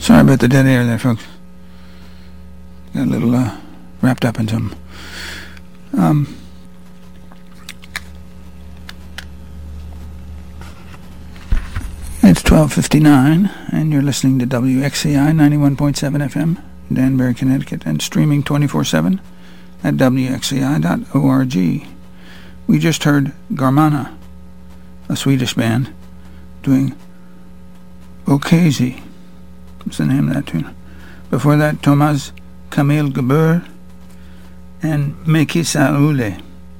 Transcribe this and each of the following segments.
Sorry about the dead air there, folks. Got a little wrapped up in something. It's 12:59, and you're listening to WXCI 91.7 FM, Danbury, Connecticut, and streaming 24/7 at WXCI.org. We just heard Garmana, a Swedish band, doing Okazi. What's the name of that tune? Before that, Thomas Kamil Gebur and Meki Saule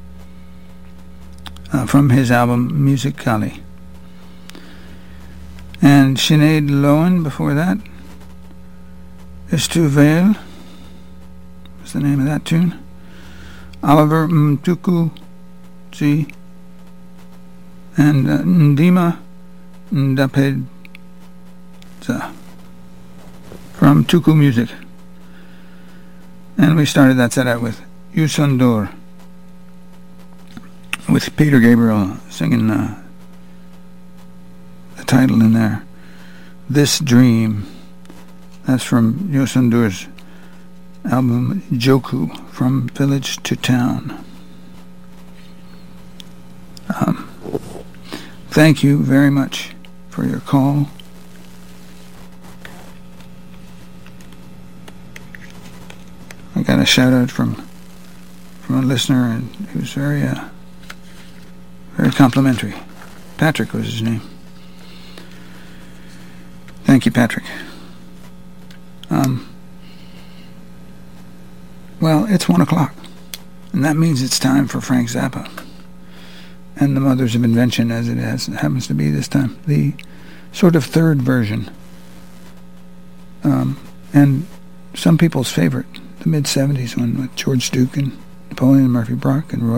from his album Musicali. And Sinead Lowen before that. Estuvel. What's the name of that tune? Oliver Mtuku G. And Ndima Ndapedza from Tuku Music. And we started that set out with Yusundur, with Peter Gabriel singing the title in there, This Dream. That's from Yosundur's album Joku, From Village to Town. Thank you very much for your call. I got a shout out from a listener, and he was very complimentary. Patrick was his name. Thank you, Patrick. Well, it's 1 o'clock, and that means it's time for Frank Zappa and the Mothers of Invention, as it happens to be this time, the sort of third version, and some people's favorite, the mid-'70s one with George Duke and Napoleon Murphy Brock and Roy